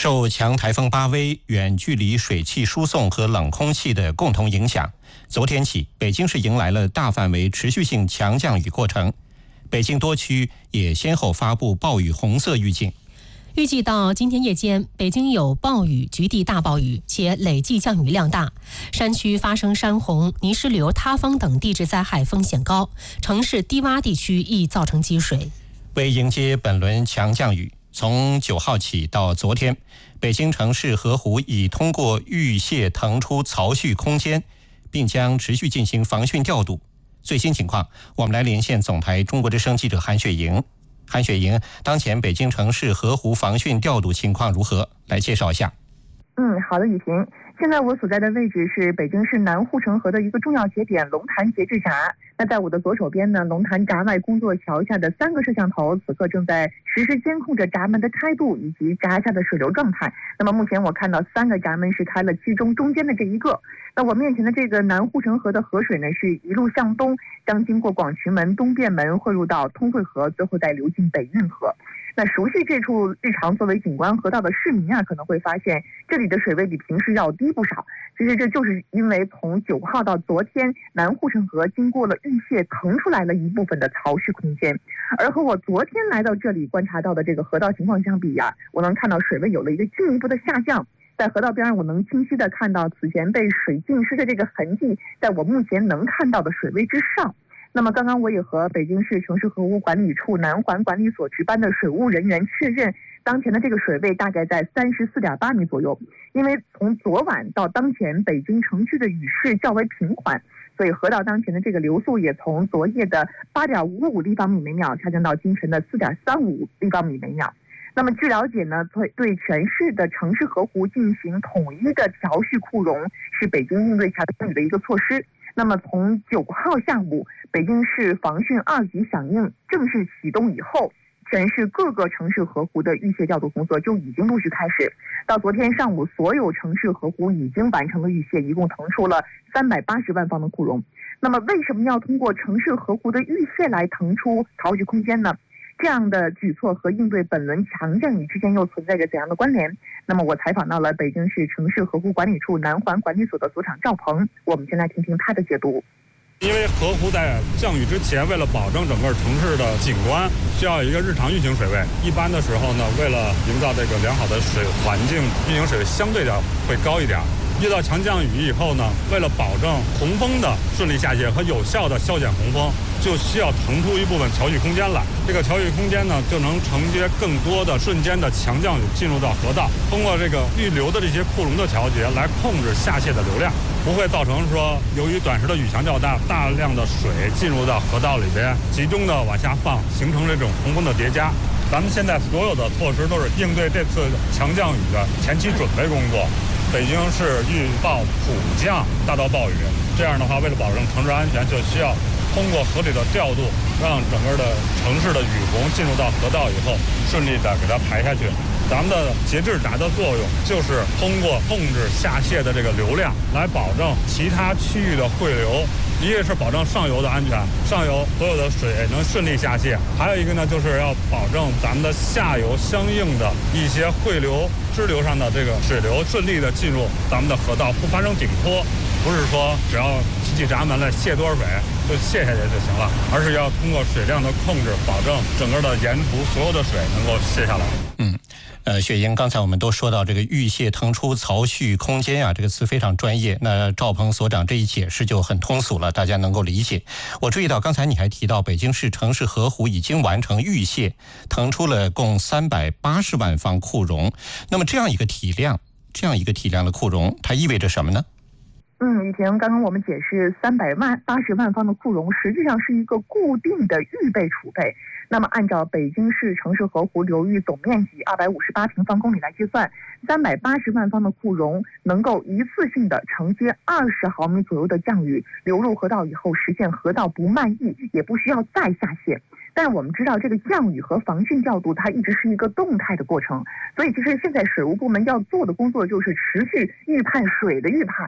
受强台风巴威远距离水汽输送和冷空气的共同影响，昨天起，北京市迎来了大范围持续性强降雨过程。北京多区也先后发布暴雨红色预警。 预计到今天夜间，北京有暴雨、局地大暴雨，且累计降雨量大，山区发生山洪、泥石流塌方等地质灾害风险高，城市低洼地区易造成积水。 为迎接本轮强降雨，从9号起到昨天，北京城市河湖已通过预泄腾出槽蓄空间，并将持续进行防汛调度。最新情况，我们来连线总台中国之声记者韩雪莹。韩雪莹，当前北京城市河湖防汛调度情况如何？来介绍一下。 好的，雨婷。现在我所在的位置是北京市南护城河的一个重要节点龙潭节制闸。那在我的左手边呢，龙潭闸外工作桥下的3个摄像头此刻正在实时监控着闸门的开度以及闸下的水流状态。那么目前我看到3个闸门是开了，其中中间的这一个。那我面前的这个南护城河的河水呢，是一路向东，将经过广渠门、东便门汇入到通惠河，最后再流进北运河。那熟悉这处日常作为景观河道的市民可能会发现这里的水位比平时要低不少。其实这就是因为从9号到昨天，南护城河经过了预泄腾出来了一部分的槽蓄空间，而和我昨天来到这里观察到的这个河道情况相比我能看到水位有了一个进一步的下降。在河道边上，我能清晰地看到此前被水浸湿的这个痕迹，在我目前能看到的水位之上。那么刚刚我也和北京市城市河湖管理处南环管理所值班的水务人员确认，当前的这个水位大概在34.8米左右。因为从昨晚到当前，北京城区的雨势较为平缓，所以河道当前的这个流速也从昨夜的8.55立方米每秒下降到今晨的4.35立方米每秒。那么据了解呢，对全市的城市河湖进行统一的调蓄库容，是北京应对强降雨的一个措施。那么从9号下午，北京市防汛2级响应正式启动以后，全市各个城市河湖的预泄调度工作就已经陆续开始。到昨天上午，所有城市河湖已经完成了预泄，一共腾出了380万方的库容。那么为什么要通过城市河湖的预泄来腾出槽蓄空间呢？这样的举措和应对本轮强降雨之间又存在着怎样的关联？那么我采访到了北京市城市河湖管理处南环管理所的所长赵鹏，我们先来听听他的解读。 因为河湖在降雨之前，为了保证整个城市的景观，需要有一个日常运行水位。一般的时候呢，为了营造这个良好的水环境，运行水位相对的会高一点。遇到强降雨以后呢，为了保证洪峰的顺利下泄和有效的消减洪峰，就需要腾出一部分桥蓄空间来。这个桥蓄空间呢，就能承接更多的瞬间的强降雨进入到河道，通过这个预留的这些库容的调节来控制下泄的流量，不会造成说由于短时的雨强较大，大量的水进入到河道里边，集中的往下放，形成这种洪峰的叠加。咱们现在所有的措施都是应对这次强降雨的前期准备工作。北京市预报普降大到暴雨，这样的话，为了保证城市安全，就需要通过合理的调度，让整个的城市的雨洪进入到河道以后，顺利的给它排下去。咱们的节制闸的作用就是通过控制下泄的这个流量，来保证其他区域的汇流。一个是保证上游的安全，上游所有的水能顺利下泄；还有一个呢，就是要保证咱们的下游相应的一些汇流、支流上的这个水流顺利的进入咱们的河道，不发生顶脱。不是说只要提起闸门来泄多少水就泄下去就行了，而是要通过水量的控制，保证整个的沿途所有的水能够泄下来。 雪莹，刚才我们都说到这个预泄腾出槽蓄空间这个词非常专业。那赵鹏所长这一解释就很通俗了，大家能够理解。我注意到刚才你还提到北京市城市河湖已经完成预泄，腾出了共380万方库容。那么这样一个体量的库容，它意味着什么呢？ 雨婷，刚刚我们解释380万方的库容实际上是一个固定的预备储备。那么按照北京市城市河湖流域总面积258平方公里来计算，380万方的库容能够一次性的承接20毫米左右的降雨流入河道以后，实现河道不漫溢，也不需要再下泄。但是我们知道，这个降雨和防汛调度它一直是一个动态的过程，所以其实现在水务部门要做的工作就是持续预判水的预判。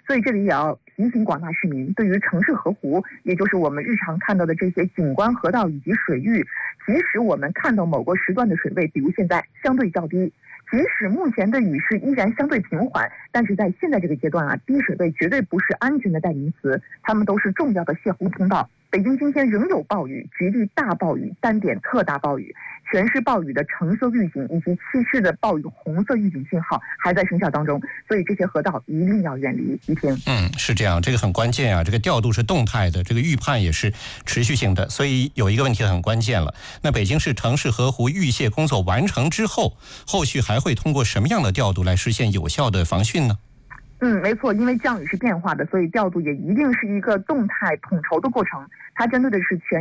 所以这里也要提醒广大市民，对于城市河湖，也就是我们日常看到的这些景观河道以及水域，即使我们看到某个时段的水位，比如现在相对较低，即使目前的雨势依然相对平缓，但是在现在这个阶段啊，低水位绝对不是安全的代名词，它们都是重要的泄洪通道。北京今天仍有暴雨、局地大暴雨、单点特大暴雨，全市暴雨的橙色预警以及七市的暴雨红色预警信号还在生效当中，所以这些河道一定要远离。一平， 是这样，这个很关键啊，这个调度是动态的，这个预判也是持续性的，所以有一个问题很关键了。那北京市城市河湖预泄工作完成之后，后续还会通过什么样的调度来实现有效的防汛呢？ 没错，因为降雨是变化的，所以调度也一定是一个动态统筹的过程，它针对的是全